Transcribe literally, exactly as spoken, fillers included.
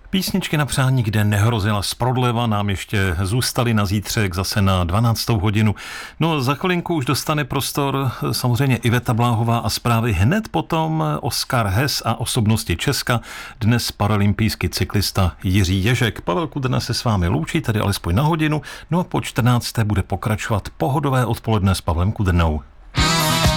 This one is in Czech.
Písničky na přání, kde nehrozila zprodleva, nám ještě zůstaly na zítřek zase na dvanáctou hodinu. No za chvilinku už dostane prostor samozřejmě Iveta Bláhová a zprávy, hned potom Oskar Hess a osobnosti Česka, dnes paralympijský cyklista Jiří Ježek. Pavel Kudrna se s vámi loučí, tedy alespoň na hodinu, no a po čtrnácté bude pokračovat pohodové odpoledne s Pavlem Kudrnou.